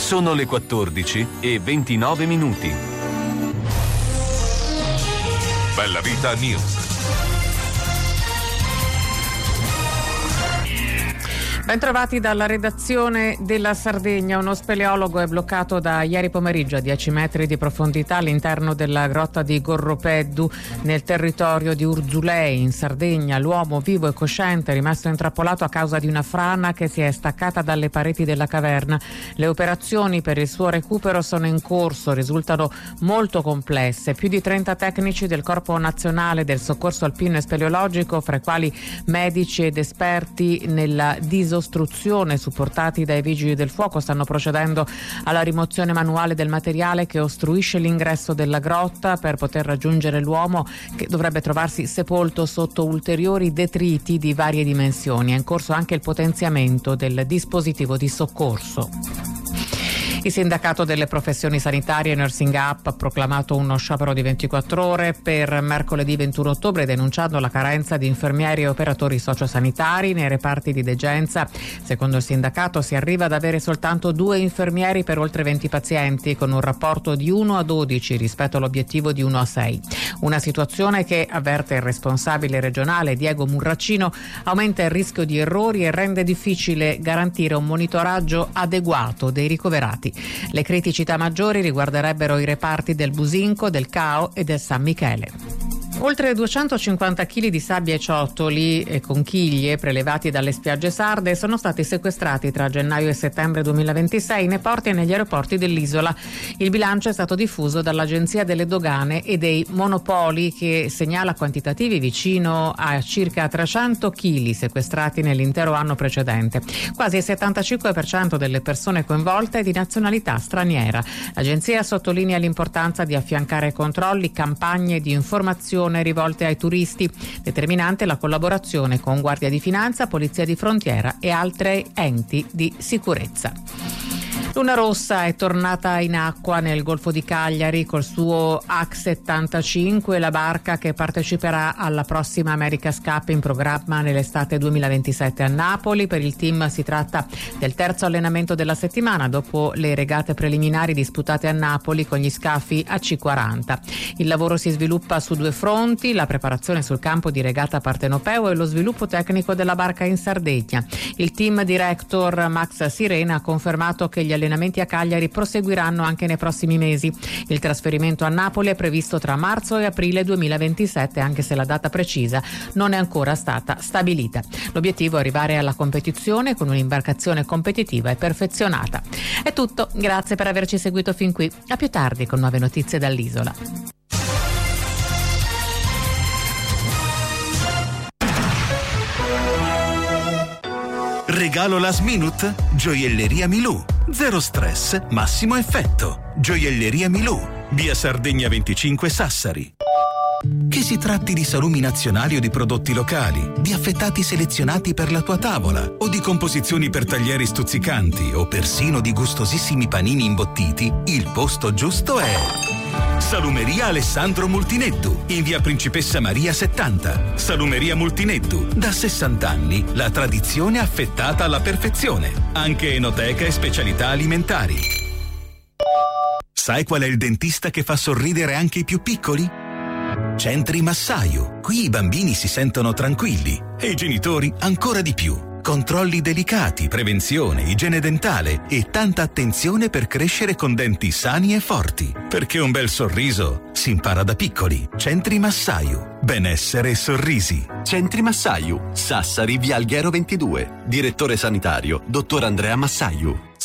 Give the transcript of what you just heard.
Sono le 14:29. Bella Vita News. Bentrovati dalla redazione della Sardegna. Uno speleologo è bloccato da ieri pomeriggio a 10 metri di profondità all'interno della grotta di Gorropeddu nel territorio di Urzulei in Sardegna. L'uomo, vivo e cosciente, è rimasto intrappolato a causa di una frana che si è staccata dalle pareti della caverna. Le operazioni per il suo recupero sono in corso, risultano molto complesse. Più di 30 tecnici del Corpo Nazionale del Soccorso Alpino e Speleologico, fra i quali medici ed esperti nella disostruzione supportati dai vigili del fuoco, stanno procedendo alla rimozione manuale del materiale che ostruisce l'ingresso della grotta per poter raggiungere l'uomo, che dovrebbe trovarsi sepolto sotto ulteriori detriti di varie dimensioni. È in corso anche il potenziamento del dispositivo di soccorso. Il sindacato delle professioni sanitarie Nursing Up ha proclamato uno sciopero di 24 ore per mercoledì 21 ottobre, denunciando la carenza di infermieri e operatori sociosanitari nei reparti di degenza. Secondo il sindacato si arriva ad avere soltanto 2 infermieri per oltre 20 pazienti, con un rapporto di 1:12 rispetto all'obiettivo di 1:6. Una situazione che, avverte il responsabile regionale Diego Murracino, aumenta il rischio di errori e rende difficile garantire un monitoraggio adeguato dei ricoverati. Le criticità maggiori riguarderebbero i reparti del Businco, del Cao e del San Michele. Oltre 250 kg di sabbia e ciottoli e conchiglie prelevati dalle spiagge sarde sono stati sequestrati tra gennaio e settembre 2026 nei porti e negli aeroporti dell'isola. Il bilancio è stato diffuso dall'Agenzia delle Dogane e dei Monopoli, che segnala quantitativi vicino a circa 300 kg sequestrati nell'intero anno precedente. Quasi il 75% delle persone coinvolte è di nazionalità straniera. L'agenzia sottolinea l'importanza di affiancare ai controlli campagne di informazione rivolte ai turisti. Determinante la collaborazione con Guardia di Finanza, Polizia di Frontiera e altri enti di sicurezza. Luna Rossa è tornata in acqua nel Golfo di Cagliari col suo H75, la barca che parteciperà alla prossima America's Cup in programma nell'estate 2027 a Napoli. Per il team si tratta del terzo allenamento della settimana dopo le regate preliminari disputate a Napoli con gli scafi AC40. Il lavoro si sviluppa su 2 fronti: la preparazione sul campo di regata partenopeo e lo sviluppo tecnico della barca in Sardegna. Il team director Max Sirena ha confermato che gli allenamenti a Cagliari proseguiranno anche nei prossimi mesi. Il trasferimento a Napoli è previsto tra marzo e aprile 2027, anche se la data precisa non è ancora stata stabilita. L'obiettivo è arrivare alla competizione con un'imbarcazione competitiva e perfezionata. È tutto, grazie per averci seguito fin qui. A più tardi con nuove notizie dall'isola. Regalo last minute? Gioielleria Milù. Zero stress, massimo effetto. Gioielleria Milù. Via Sardegna 25 Sassari. Che si tratti di salumi nazionali o di prodotti locali, di affettati selezionati per la tua tavola o di composizioni per taglieri stuzzicanti o persino di gustosissimi panini imbottiti, il posto giusto è Salumeria Alessandro Multineddu, in via Principessa Maria 70. Salumeria Multineddu, da 60 anni, la tradizione affettata alla perfezione. Anche enoteca e specialità alimentari. Sai qual è il dentista che fa sorridere anche i più piccoli? Centri Massaio. Qui i bambini si sentono tranquilli e i genitori ancora di più. Controlli delicati, prevenzione, igiene dentale e tanta attenzione per crescere con denti sani e forti. Perché un bel sorriso si impara da piccoli. Centri Massaio. Benessere e sorrisi. Centri Massaio. Sassari, via Alghero 22. Direttore sanitario, dottor Andrea Massaio.